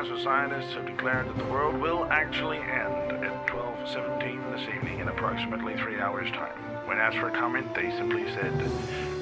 NASA scientists have declared that the world will actually end at 12:17 this evening in approximately 3 hours' time. When asked for a comment, they simply said,